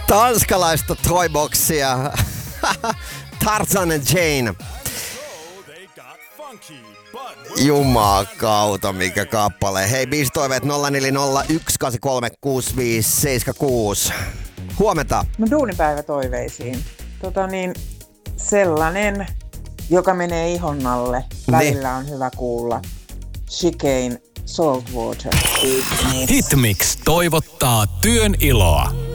Tanskalaista toyboxia. Tarzan and Jane. Jumakauta, mikä kappale. Hei, biisitoiveet 0401836576. Huomenta. No duunipäivätoiveisiin. Sellainen, joka menee ihon alle. Välillä on hyvä kuulla. Chicane, Saltwater. Hitmix toivottaa työn iloa.